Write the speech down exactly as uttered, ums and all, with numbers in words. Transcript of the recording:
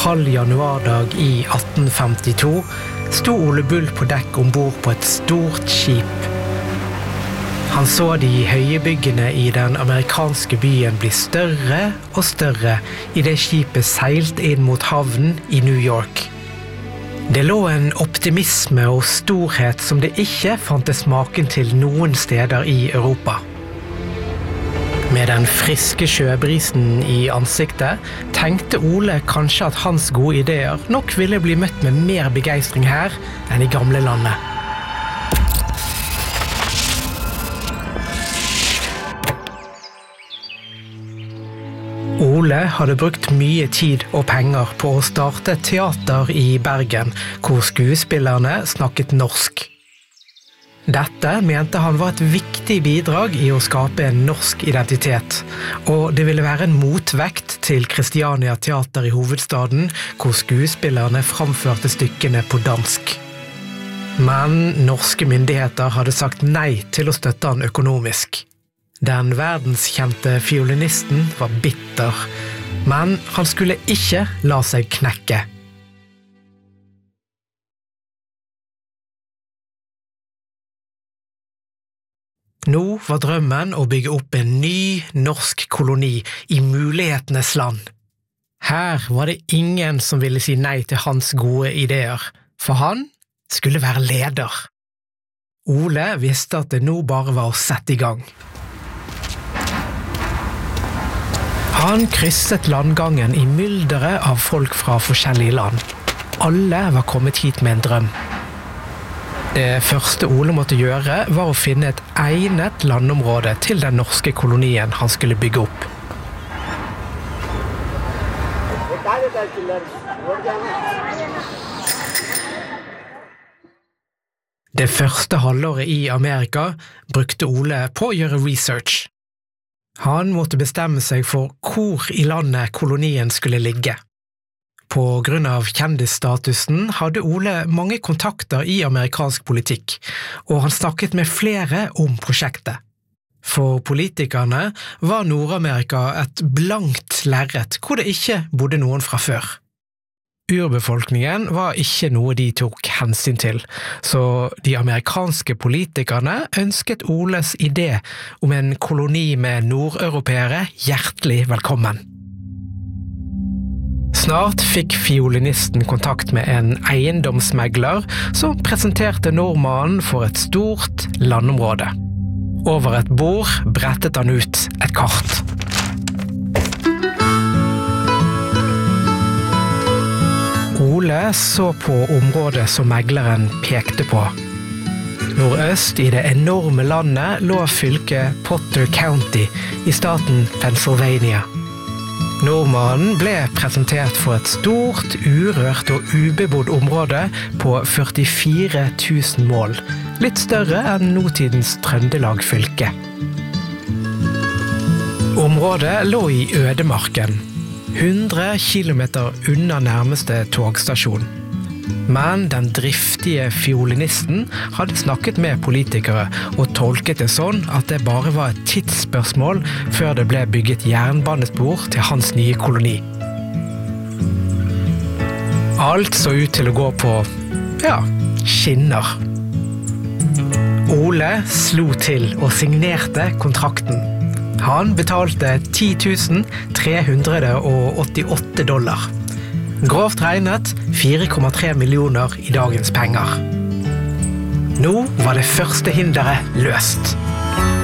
kald januardag i atten femtito sto Ole Bull på dekk ombord på et stort skip. Han så de høye byggene i den amerikanske byen bli større og større i det skipet seilt inn mot havnen i New York. Det lå en optimisme og storhet som det ikke fantes maken til noen steder i Europa. Med den friske sjøbrisen i ansiktet tenkte Ole kanskje at hans gode ideer nok ville bli møtt med mer begeistring her enn i gamle landet. Ole hadde brukt mye tid og penger på å starte et teater i Bergen, hvor skuespillerne snakket norsk. Dette mente han var et viktig bidrag i å skape en norsk identitet, og det ville være en motvekt til Christiania Teater i hovedstaden, hvor skuespillerne framførte stykkene på dansk. Men norske myndigheter hadde sagt nei til å støtte han økonomisk. Den verdenskjente fiolinisten var bitter, men han skulle ikke la seg knekke. Nå var drømmen å bygge opp en ny norsk koloni i mulighetenes land. Her var det ingen som ville si nei til hans gode ideer, for han skulle være leder. Ole visste at det nå bare var å sette i gang. Han krysset landgangen i mylderet av folk fra forskjellige land. Alle var kommet hit med en drøm. Det første Ole måtte gjøre var å finne et egnet landområde til den norske kolonien han skulle bygge opp. Det første halvåret i Amerika brukte Ole på å gjøre research. Han måtte bestemme seg for hvor i landet kolonien skulle ligge. På grunn av kjendisstatusen hadde Ole mange kontakter i amerikansk politikk, og han snakket med flere om prosjektet. For politikerne var Nord-Amerika et blankt lerret hvor det ikke bodde noen fra før. Urbefolkningen var ikke noe de tok hensyn til, så de amerikanske politikerne ønsket Oles idé om en koloni med nordeuropeere hjertelig velkommen. Snart fikk fiolinisten kontakt med en eiendomsmegler som presenterte nordmannen for et stort landområde. Over et bord brettet han ut et kart. Ole så på området som megleren pekte på. Nordøst i det enorme landet lå fylket Potter County i staten Pennsylvania. Nordmannen ble presentert for et stort, urørt og ubebodd område på førtifire tusen mål, litt større enn nåtidens Trøndelag fylke. Området lå i ødemarken, hundre kilometer unna nærmeste togstasjon. Men den driftige fiolinisten hadde snakket med politikere og tolket det sånn at det bare var et tidsspørsmål før det ble bygget jernbanespor til hans nye koloni. Alt så ut til å gå på, ja, skinner. Ole slo til og signerte kontrakten. Han betalte ti tusen tre hundre åttiåtte dollar. Grovt regnet fire komma tre millioner i dagens penger. Nå var det første hinderet løst.